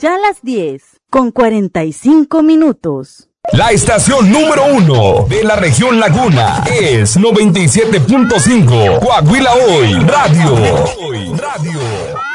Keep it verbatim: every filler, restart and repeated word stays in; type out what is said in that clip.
Ya las diez, con cuarenta y cinco minutos. La estación número uno de la región Laguna es noventa y siete punto cinco Coahuila Hoy Radio. Radio.